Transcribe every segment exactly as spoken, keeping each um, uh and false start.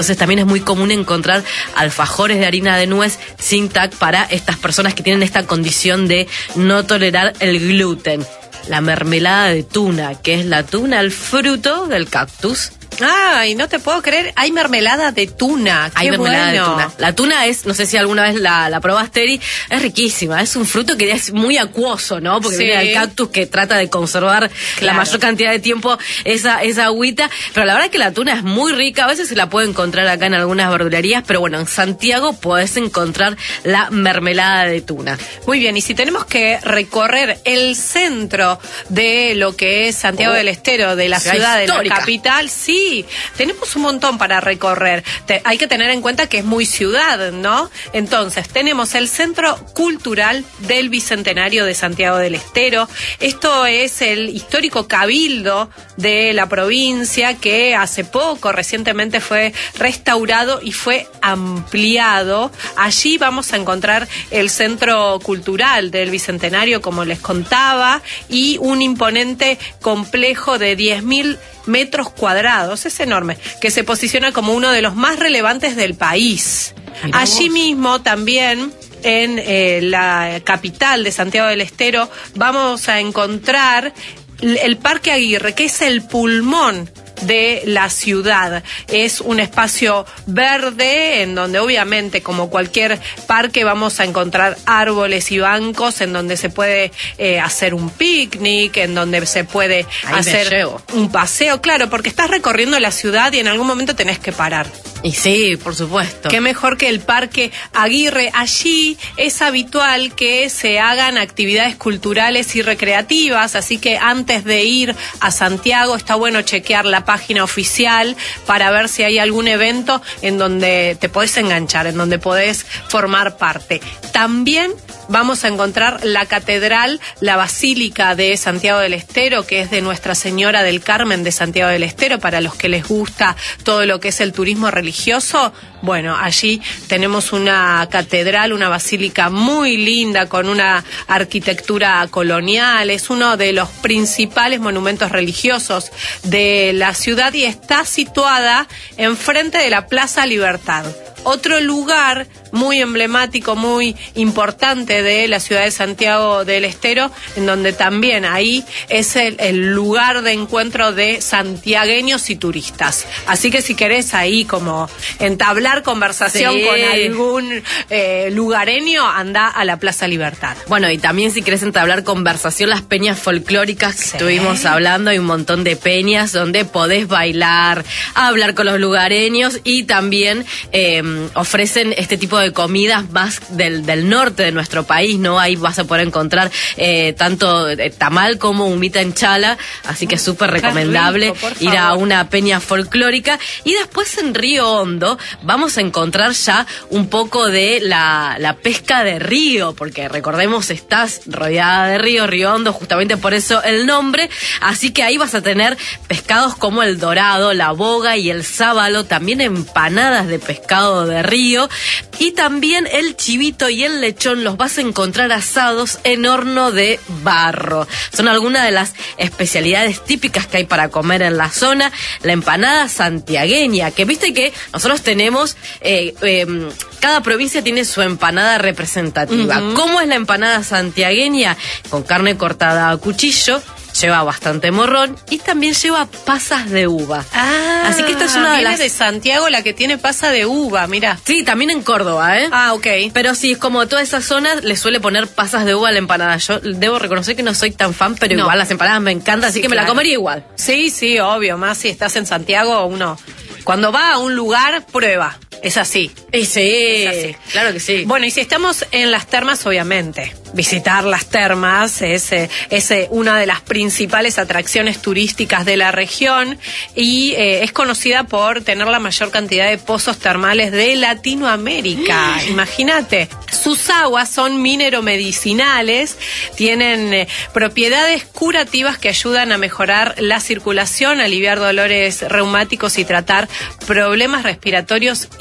Entonces también es muy común encontrar alfajores de harina de nuez sin T A C para estas personas que tienen esta condición de no tolerar el gluten. La mermelada de tuna, que es la tuna, el fruto del cactus. Ay, no te puedo creer, hay mermelada de tuna. Qué Hay mermelada bueno. de tuna. La tuna es, no sé si alguna vez la, la probaste, Eri, es riquísima. Es un fruto que es muy acuoso, ¿no? Porque Sí. viene del cactus que trata de conservar Claro. la mayor cantidad de tiempo esa, esa agüita. Pero la verdad es que la tuna es muy rica. A veces se la puede encontrar acá en algunas verdulerías, pero bueno, en Santiago podés encontrar la mermelada de tuna. Muy bien, y si tenemos que recorrer el centro de lo que es Santiago Oh, del Estero, de la ciudad ciudad, de la histórica. capital, sí, tenemos un montón para recorrer. Te- hay que tener en cuenta que es muy ciudad, ¿no? Entonces, tenemos el Centro Cultural del Bicentenario de Santiago del Estero. Esto es el histórico cabildo de la provincia que hace poco, recientemente fue restaurado y fue ampliado. Allí vamos a encontrar el Centro Cultural del Bicentenario, como les contaba, y un imponente complejo de diez mil metros cuadrados, es enorme, que se posiciona como uno de los más relevantes del país. Mirá Allí vos. mismo también en eh, la capital de Santiago del Estero vamos a encontrar l- el Parque Aguirre, que es el pulmón de la ciudad. Es un espacio verde en donde obviamente, como cualquier parque, vamos a encontrar árboles y bancos en donde se puede eh, hacer un picnic, en donde se puede Ahí me hacer llevo. un paseo, claro, porque estás recorriendo la ciudad y en algún momento tenés que parar. Y sí, por supuesto. Qué mejor que el Parque Aguirre. Allí es habitual que se hagan actividades culturales y recreativas, así que antes de ir a Santiago está bueno chequear la página oficial para ver si hay algún evento en donde te podés enganchar, en donde podés formar parte. También vamos a encontrar la catedral, la Basílica de Santiago del Estero, que es de Nuestra Señora del Carmen de Santiago del Estero, para los que les gusta todo lo que es el turismo religioso. Bueno, allí tenemos una catedral, una basílica muy linda con una arquitectura colonial. Es uno de los principales monumentos religiosos de la ciudad y está situada enfrente de la Plaza Libertad. Otro lugar muy emblemático, muy importante de la ciudad de Santiago del Estero, en donde también ahí es el, el lugar de encuentro de santiagueños y turistas. Así que si querés ahí como entablar conversación Sí. con algún eh, lugareño, anda a la Plaza Libertad. Bueno, y también si querés entablar conversación, las peñas folclóricas que Sí. estuvimos hablando, hay un montón de peñas donde podés bailar, hablar con los lugareños y también eh, ofrecen este tipo de comidas más del, del norte de nuestro país, ¿no? Ahí vas a poder encontrar eh, tanto eh, tamal como humita en chala, así que es súper recomendable rico, por ir a favor. una peña folclórica. Y después en Río Hondo vamos a encontrar ya un poco de la, la pesca de río, porque recordemos, estás rodeada de río, Río Hondo, justamente por eso el nombre, así que ahí vas a tener pescados como el dorado, la boga y el sábalo, también empanadas de pescado de río, y también el chivito y el lechón los vas a encontrar asados en horno de barro. Son algunas de las especialidades típicas que hay para comer en la zona. La empanada santiagueña, que viste que nosotros tenemos, eh, eh, cada provincia tiene su empanada representativa. Uh-huh. ¿Cómo es la empanada santiagueña? Con carne cortada a cuchillo, lleva bastante morrón y también lleva pasas de uva. Ah, Así que esta es una de viene las... de Santiago la que tiene pasa de uva, mira. Sí, también en Córdoba, ¿eh? Ah, ok. Pero sí, es como toda esa zona le suele poner pasas de uva a la empanada. Yo debo reconocer que no soy tan fan, pero No. igual las empanadas me encantan, así Sí, que me la claro. comería igual. Sí, sí, obvio, más si estás en Santiago, uno cuando va a un lugar, prueba. Es así. Y sí, Es así. claro que sí. Bueno, y si estamos en las termas, obviamente, visitar las termas es, eh, es eh, una de las principales atracciones turísticas de la región y eh, es conocida por tener la mayor cantidad de pozos termales de Latinoamérica. Imagínate. Sus aguas son mineromedicinales, tienen eh, propiedades curativas que ayudan a mejorar la circulación, aliviar dolores reumáticos y tratar problemas respiratorios y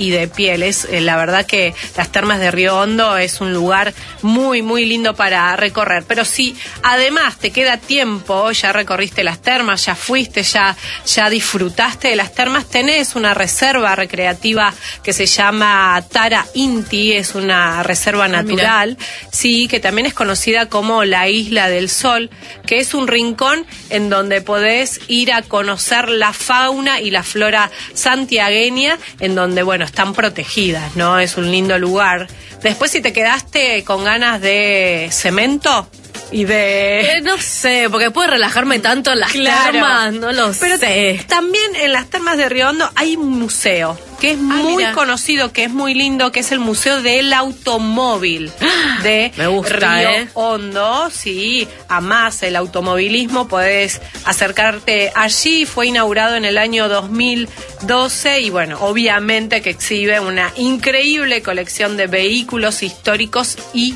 y de piel. Es, eh, la verdad que las termas de Río Hondo es un lugar muy, muy lindo para recorrer. Pero si además te queda tiempo, ya recorriste las termas, ya fuiste, ya, ya disfrutaste de las termas, tenés una reserva recreativa que se llama Tara Inti, es una reserva natural, ah, sí, que también es conocida como la Isla del Sol, que es un rincón en donde podés ir a conocer la fauna y la flora santiagueña, en donde, bueno, están protegidas, ¿no? Es un lindo lugar. Después, si te quedaste con ganas de cemento y de... Eh, no sé, porque puede relajarme tanto en las claro. termas, no lo Pero sé. También en las termas de Río Hondo hay un museo que es ah, muy mira. conocido, que es muy lindo, que es el Museo del Automóvil de Me gusta, Río ¿eh? Hondo. Sí, amás el automovilismo, podés acercarte allí. Fue inaugurado en el año dos mil doce y bueno, obviamente que exhibe una increíble colección de vehículos históricos y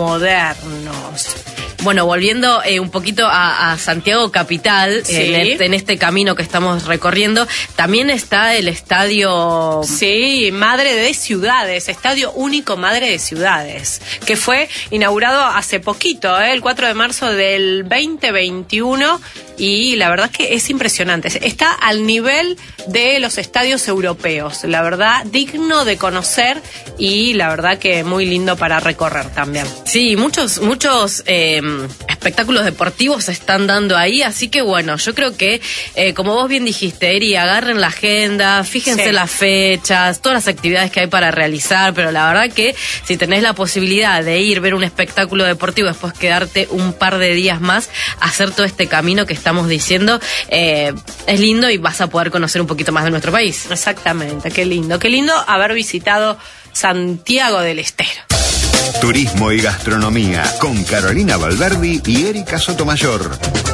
modernos. Bueno, volviendo eh, un poquito a, a Santiago Capital, sí. en, este, en este camino que estamos recorriendo, también está el estadio... Sí, Madre de Ciudades, Estadio Único Madre de Ciudades, que fue inaugurado hace poquito, ¿eh? el cuatro de marzo del veinte veintiuno, y la verdad que es impresionante. Está al nivel de los estadios europeos, la verdad, digno de conocer y la verdad que muy lindo para recorrer también. Sí, muchos, muchos... Eh, espectáculos deportivos se están dando ahí, así que bueno, yo creo que eh, como vos bien dijiste, Eri, agarren la agenda, fíjense sí. las fechas, todas las actividades que hay para realizar, pero la verdad que si tenés la posibilidad de ir, ver un espectáculo deportivo, después quedarte un par de días más, hacer todo este camino que estamos diciendo, eh, es lindo y vas a poder conocer un poquito más de nuestro país. Exactamente, qué lindo, qué lindo haber visitado Santiago del Estero. Turismo y gastronomía con Carolina Valverdi y Erika Sotomayor.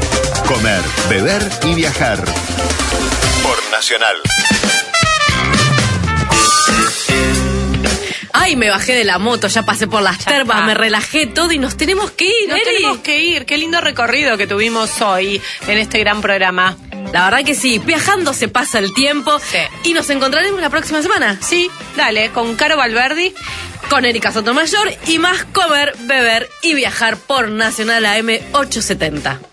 Comer, beber y viajar. Por Nacional. Ay, me bajé de la moto, ya pasé por las ya termas, está. me relajé todo y nos tenemos que ir, Nos Eri. tenemos que ir. Qué lindo recorrido que tuvimos hoy en este gran programa. La verdad que sí, viajando se pasa el tiempo sí. y nos encontraremos la próxima semana. Sí, dale, con Caro Valverdi, con Erika Sotomayor y más comer, beber y viajar por Nacional A M ochocientos setenta.